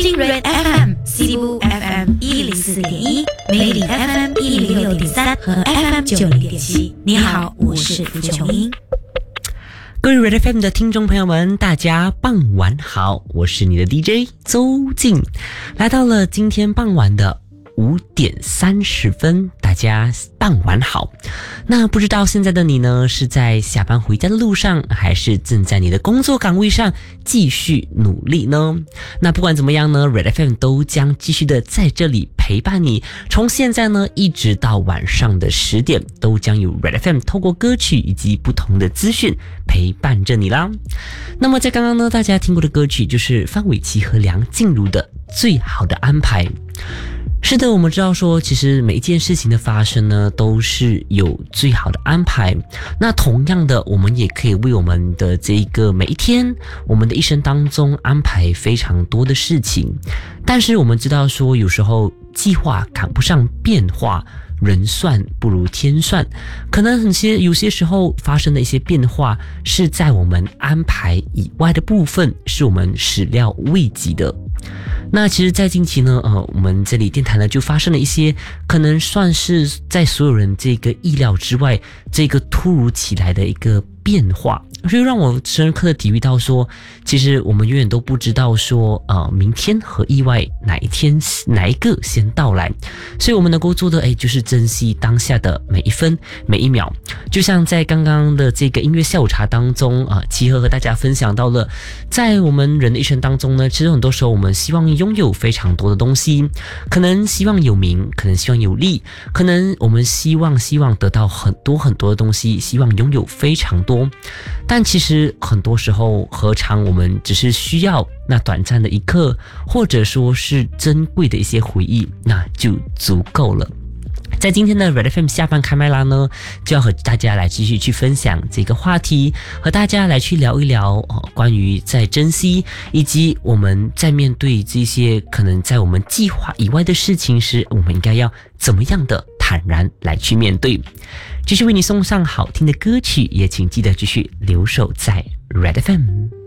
听 Red FM、西部 FM 104.1、美丽 FM 106.3和 FM 90.7。你好，我是蒲琼英。 各位 Red FM 的听众朋友们，大家傍晚好，我是你的 DJ 周静，来到了今天傍晚的5点30分，大家傍晚好。那不知道现在的你呢，是在下班回家的路上，还是正在你的工作岗位上继续努力呢？那不管怎么样呢， Red FM 都将继续的在这里陪伴你，从现在呢一直到晚上的10点，都将有 Red FM 透过歌曲以及不同的资讯陪伴着你啦。那么在刚刚呢，大家听过的歌曲就是范玮琪和梁静茹的最好的安排。是的，我们知道说，其实每一件事情的发生呢，都是有最好的安排。那同样的，我们也可以为我们的这个每一天，我们的一生当中安排非常多的事情。但是我们知道说，有时候计划赶不上变化，人算不如天算，可能有些时候发生的一些变化是在我们安排以外的部分，是我们始料未及的。那其实在近期呢，我们这里电台呢就发生了一些可能算是在所有人这个意料之外，这个突如其来的一个变化，所以让我深刻的体会到说，其实我们永远都不知道说，明天和意外哪一个先到来，所以我们能够做的，就是珍惜当下的每一分每一秒。就像在刚刚的这个音乐下午茶当中，齐和大家分享到了，在我们人的一生当中呢，其实很多时候我们希望拥有非常多的东西，可能希望有名，可能希望有利，可能我们希望得到很多的东西，希望拥有非常多。但其实很多时候，何尝我们只是需要那短暂的一刻，或者说是珍贵的一些回忆，那就足够了。在今天的 Red FM 下班开麦啦呢，就要和大家来继续去分享这个话题，和大家来去聊一聊关于在珍惜，以及我们在面对这些可能在我们计划以外的事情时，我们应该要怎么样的坦然来去面对。继续为你送上好听的歌曲，也请记得继续留守在 Red FM。